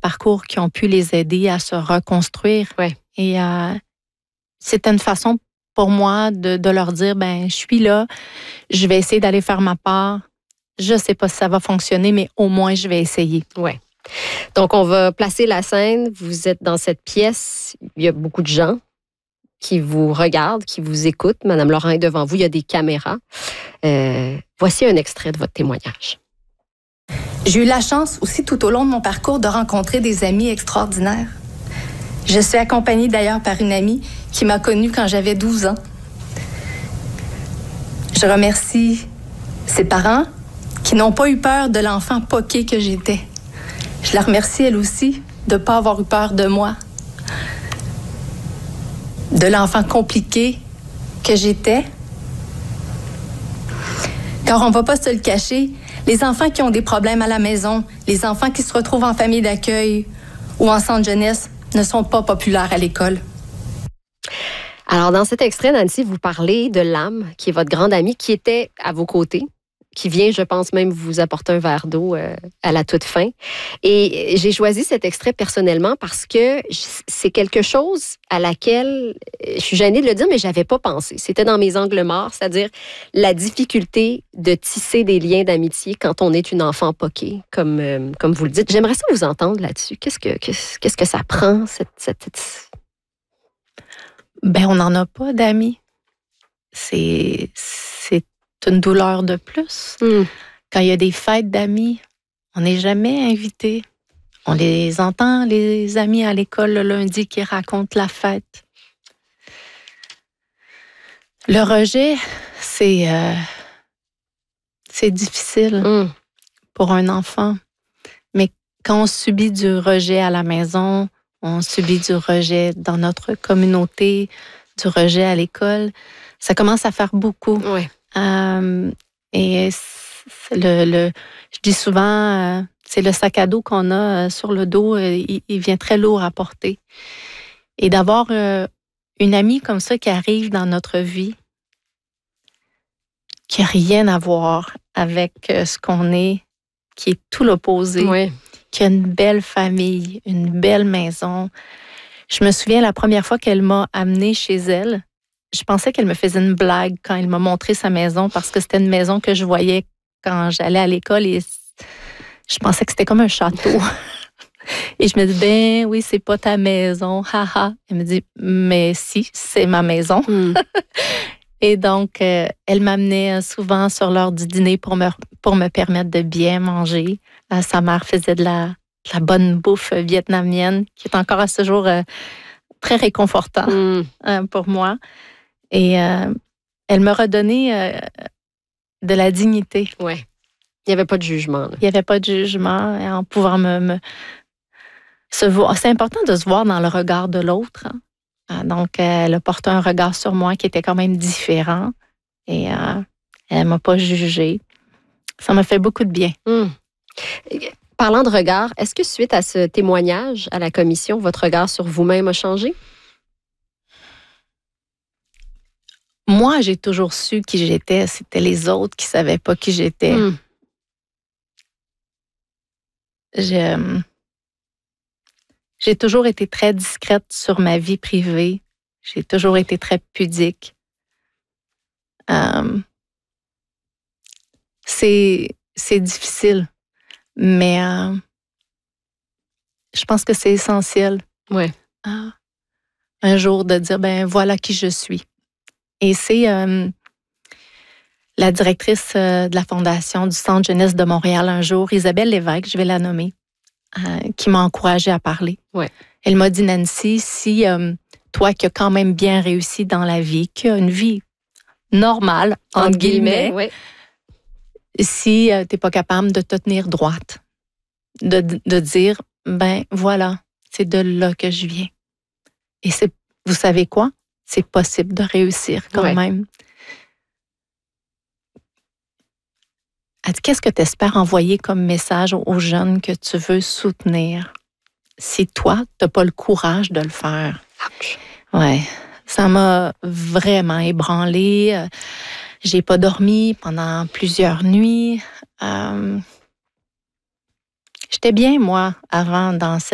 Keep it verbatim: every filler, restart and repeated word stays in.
parcours qui ont pu les aider à se reconstruire. Ouais. Et euh, c'était une façon pour moi de, de leur dire, ben, je suis là, je vais essayer d'aller faire ma part. Je ne sais pas si ça va fonctionner, mais au moins, je vais essayer. Ouais. Donc, on va placer la scène. Vous êtes dans cette pièce. Il y a beaucoup de gens qui vous regardent, qui vous écoutent. Madame Laurent est devant vous. Il y a des caméras. Euh, voici un extrait de votre témoignage. J'ai eu la chance aussi tout au long de mon parcours de rencontrer des amis extraordinaires. Je suis accompagnée d'ailleurs par une amie qui m'a connue quand j'avais douze ans. Je remercie ses parents qui n'ont pas eu peur de l'enfant poqué que j'étais. Je la remercie elle aussi de ne pas avoir eu peur de moi, de l'enfant compliqué que j'étais. Car on ne va pas se le cacher, les enfants qui ont des problèmes à la maison, les enfants qui se retrouvent en famille d'accueil ou en centre jeunesse ne sont pas populaires à l'école. Alors, dans cet extrait, Nancy, vous parlez de l'âme, qui est votre grande amie, qui était à vos côtés, qui vient, je pense, même vous apporter un verre d'eau euh, à la toute fin. Et j'ai choisi cet extrait personnellement parce que c'est quelque chose à laquelle, je suis gênée de le dire, mais je n'avais pas pensé. C'était dans mes angles morts, c'est-à-dire la difficulté de tisser des liens d'amitié quand on est une enfant poquée, comme, euh, comme vous le dites. J'aimerais ça vous entendre là-dessus. Qu'est-ce que, qu'est-ce, qu'est-ce que ça prend, cette... cette, cette... Ben, on n'en a pas d'amis. C'est, c'est une douleur de plus. Mm. Quand il y a des fêtes d'amis, on n'est jamais invité. On les entend, les amis à l'école le lundi qui racontent la fête. Le rejet, c'est, euh, c'est difficile Mm. pour un enfant. Mais quand on subit du rejet à la maison, on subit du rejet dans notre communauté, du rejet à l'école, ça commence à faire beaucoup. Ouais. Euh, et le, le, je dis souvent, euh, c'est le sac à dos qu'on a euh, sur le dos, euh, il, il vient très lourd à porter. Et d'avoir euh, une amie comme ça qui arrive dans notre vie, qui n'a rien à voir avec euh, ce qu'on est, qui est tout l'opposé, Ouais. qui a une belle famille, une belle maison. Je me souviens la première fois qu'elle m'a amenée chez elle, je pensais qu'elle me faisait une blague quand elle m'a montré sa maison parce que c'était une maison que je voyais quand j'allais à l'école et je pensais que c'était comme un château. Et je me dis, ben oui, c'est pas ta maison, haha. Elle me dit, mais si, c'est ma maison. Mm. Et donc, euh, elle m'amenait souvent sur l'heure du dîner pour me, pour me permettre de bien manger. Euh, sa mère faisait de la, de la bonne bouffe vietnamienne qui est encore à ce jour euh, très réconfortant Mm. euh, pour moi. Et euh, elle me redonnait euh, de la dignité. Ouais. Il n'y avait pas de jugement. Là. Il n'y avait pas de jugement en pouvant me, me se voir. C'est important de se voir dans le regard de l'autre. Hein. Donc, elle a porté un regard sur moi qui était quand même différent et euh, elle ne m'a pas jugée. Ça m'a fait beaucoup de bien. Mm. Parlant de regard, est-ce que suite à ce témoignage à la commission, votre regard sur vous-même a changé? Moi, j'ai toujours su qui j'étais. C'était les autres qui ne savaient pas qui j'étais. Mm. J'ai, j'ai toujours été très discrète sur ma vie privée. J'ai toujours été très pudique. Euh, c'est, c'est difficile, mais euh, je pense que c'est essentiel. Ouais. Euh, un jour de dire, ben voilà qui je suis. Et c'est euh, la directrice euh, de la Fondation du Centre Jeunesse de Montréal un jour, Isabelle Lévesque, je vais la nommer, euh, qui m'a encouragée à parler. Ouais. Elle m'a dit, Nancy, si euh, toi qui as quand même bien réussi dans la vie, qui a une vie normale, entre, entre guillemets, guillemets ouais. si euh, tu n'es pas capable de te tenir droite, de, de dire, ben voilà, c'est de là que je viens. Et c'est, vous savez quoi? C'est possible de réussir quand ouais. même. Qu'est-ce que tu espères envoyer comme message aux jeunes que tu veux soutenir si toi, tu n'as pas le courage de le faire? Ouais, ça m'a vraiment ébranlée. J'ai pas dormi pendant plusieurs nuits. Euh, j'étais bien, moi, avant, dans cette